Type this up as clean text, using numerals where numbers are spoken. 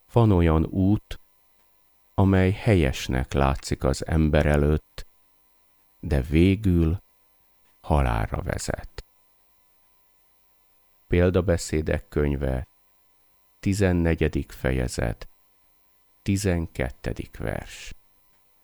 Van olyan út, amely helyesnek látszik az ember előtt, de végül halálra vezet. Példabeszédek könyve, 14. fejezet, 12. vers.